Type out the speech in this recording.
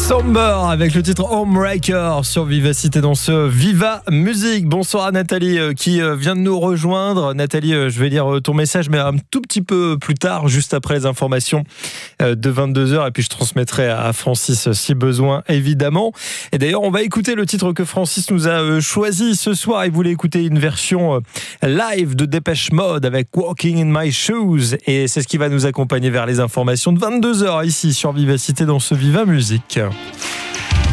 Somber avec le titre Homebreaker sur Vivacité dans ce Viva Musique. Bonsoir à Nathalie qui vient de nous rejoindre. Nathalie, je vais lire ton message mais un tout petit peu plus tard, juste après les informations de 22h, et puis je transmettrai à Francis si besoin évidemment. Et d'ailleurs on va écouter le titre que Francis nous a choisi ce soir. Il voulait écouter une version live de Dépêche Mode avec Walking in My Shoes, et c'est ce qui va nous accompagner vers les informations de 22h ici sur Vivacité dans ce Viva Musique.